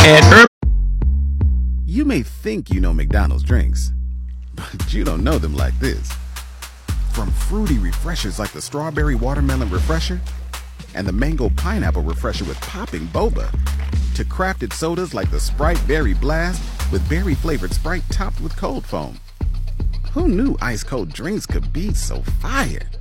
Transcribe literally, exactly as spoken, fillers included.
had her. You may think you know McDonald's drinks, but you don't know them like this. From fruity refreshers like the Strawberry Watermelon Refresher and the Mango Pineapple Refresher with popping boba, to crafted sodas like the Sprite Berry Blast with berry-flavored Sprite topped with cold foam. Who knew ice-cold drinks could be so fire?